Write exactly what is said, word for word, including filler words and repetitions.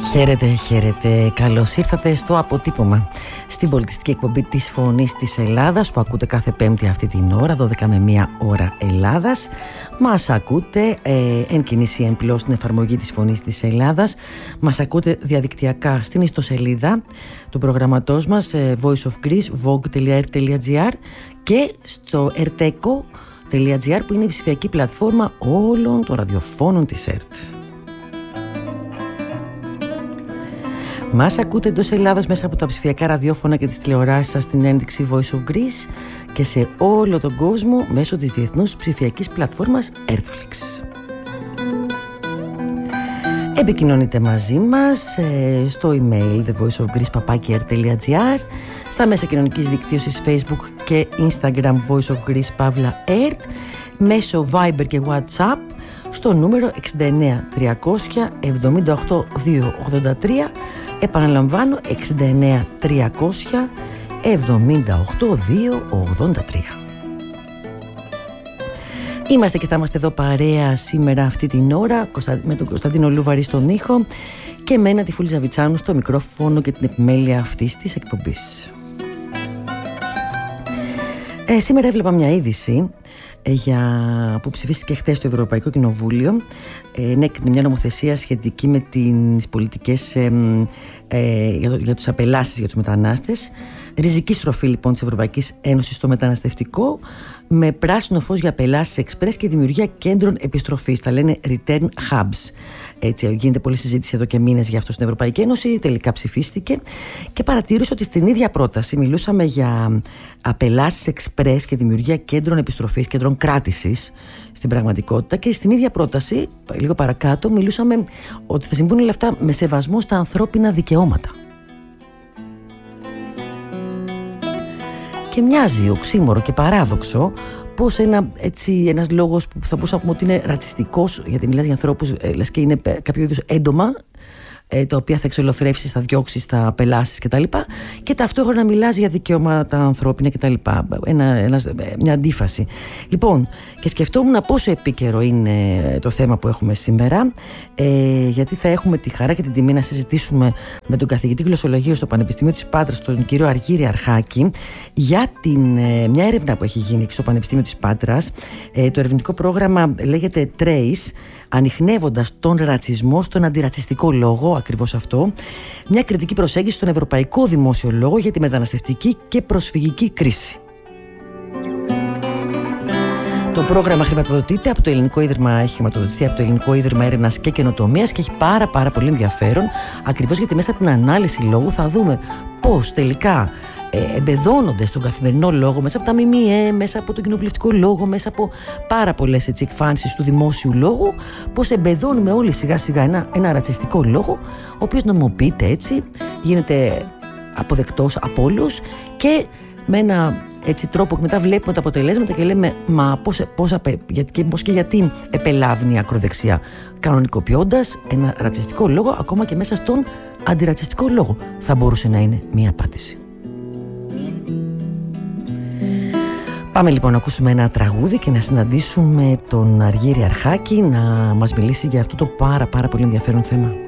Χαίρετε, χαίρετε. Καλώς ήρθατε στο Αποτύπωμα, στην πολιτιστική εκπομπή της Φωνής της Ελλάδας, που ακούτε κάθε Πέμπτη αυτή την ώρα, δώδεκα με μία ώρα Ελλάδας. Μας ακούτε ε, εν κινήσει εν πλώ στην εφαρμογή της Φωνής της Ελλάδας. Μας ακούτε διαδικτυακά στην ιστοσελίδα του προγραμματός μας ε, Voice of Greece, vogue τελεία e r τελεία g r, και στο erteco τελεία g r, που είναι η ψηφιακή πλατφόρμα όλων των ραδιοφώνων της ΕΡΤ. Μας ακούτε εντός Ελλάδας μέσα από τα ψηφιακά ραδιόφωνα και τις τηλεοράσεις σας στην ένδειξη Voice of Greece, και σε όλο τον κόσμο μέσω της διεθνούς ψηφιακής πλατφόρμας Airflix. Επικοινωνείτε μαζί μας ε, στο email thevoiceofgreece παπάκι r τελεία g r, στα μέσα κοινωνικής δικτύωσης Facebook και Instagram Voice of Greece Παύλα ΕΡΤ, μέσω Viber και WhatsApp στο νούμερο εξήντα εννέα τριακόσια εβδομήντα οκτώ διακόσια ογδόντα τρία. Επαναλαμβάνω, εξήντα εννέα τριακόσια εβδομήντα οκτώ διακόσια ογδόντα τρία. Είμαστε και θα είμαστε εδώ παρέα σήμερα αυτή την ώρα με τον Κωνσταντίνο Λούβαρη στον ήχο και με ένα τη Φούλη Ζαβιτσάνου στο μικρόφωνο και την επιμέλεια αυτής της εκπομπής. Ε, σήμερα έβλεπα μια είδηση για, που ψηφίστηκε χθες στο Ευρωπαϊκό Κοινοβούλιο. Ενέκρινε μια νομοθεσία σχετική με τις πολιτικές ε, ε, για, για τους απελάσεις για τους μετανάστες. Ριζική στροφή λοιπόν της Ευρωπαϊκής Ένωσης στο μεταναστευτικό, με πράσινο φως για απελάσεις εξπρές και δημιουργία κέντρων επιστροφής. Τα λένε return hubs. Έτσι, γίνεται πολλή συζήτηση εδώ και μήνες για αυτό στην Ευρωπαϊκή Ένωση. Τελικά ψηφίστηκε και παρατήρησα ότι στην ίδια πρόταση μιλούσαμε για απελάσεις εξπρές και δημιουργία κέντρων επιστροφής, κέντρων κράτησης στην πραγματικότητα, και στην ίδια πρόταση, λίγο παρακάτω, μιλούσαμε ότι θα συμβούν όλα αυτά με σεβασμό στα ανθρώπινα δικαιώματα. Και μοιάζει οξύμορο και παράδοξο πως ένα, έτσι, ένας λόγος που θα μπορούσα να πούμε ότι είναι ρατσιστικός, γιατί μιλάς για ανθρώπους ε, λες και είναι κάποιο είδους έντομα, ε, τα οποία θα εξολοθρεύσεις, θα διώξεις, θα απελάσεις κτλ. Και ταυτόχρονα μιλάς για δικαιώματα ανθρώπινα κτλ. Ένα, ένας, μια αντίφαση. Λοιπόν, και σκεφτόμουν πόσο επίκαιρο είναι το θέμα που έχουμε σήμερα, ε, γιατί θα έχουμε τη χαρά και την τιμή να συζητήσουμε με τον καθηγητή γλωσσολογίου στο Πανεπιστήμιο της Πάτρας, τον κύριο Αργύρη Αρχάκη, για την, ε, μια έρευνα που έχει γίνει στο Πανεπιστήμιο της Πάτρας. Ε, το ερευνητικό πρόγραμμα λέγεται Trace, ανιχνεύοντας τον ρατσισμό στον αντιρατσιστικό λόγο, ακριβώς αυτό, μια κριτική προσέγγιση στον ευρωπαϊκό δημόσιο λόγο για τη μεταναστευτική και προσφυγική κρίση. Το πρόγραμμα χρηματοδοτείται από το Ελληνικό Ίδρυμα, έχει χρηματοδοτηθεί από το Ελληνικό Ίδρυμα Έρευνας και Καινοτομίας και έχει πάρα πάρα πολύ ενδιαφέρον, ακριβώς γιατί μέσα από την ανάλυση λόγου θα δούμε πώς τελικά ε, εμπεδώνονται στον καθημερινό λόγο, μέσα από τα ΜΜΕ, μέσα από τον κοινοβουλευτικό λόγο, μέσα από πάρα πολλές έτσι, εκφάνσεις του δημόσιου λόγου, πώς εμπεδώνουμε όλοι σιγά σιγά ένα, ένα ρατσιστικό λόγο, ο οποίος νομοποιείται έτσι, γίνεται αποδεκτός από όλους και με ένα έτσι τρόπο, και μετά βλέπουμε τα αποτελέσματα και λέμε μα πώς, πώς, γιατί, πώς και γιατί επελάβνει η ακροδεξιά, κανονικοποιώντας ένα ρατσιστικό λόγο ακόμα και μέσα στον αντιρατσιστικό λόγο. Θα μπορούσε να είναι μία απάντηση. Πάμε λοιπόν να ακούσουμε ένα τραγούδι και να συναντήσουμε τον Αργύρη Αρχάκη να μας μιλήσει για αυτό το πάρα πάρα πολύ ενδιαφέρον θέμα.